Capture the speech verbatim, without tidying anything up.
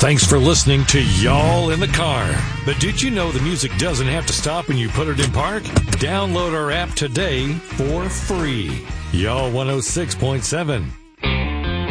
Thanks for listening to Y'all in the Car. But did you know the music doesn't have to stop when you put it in park? Download our app today for free. Y'all one oh six point seven.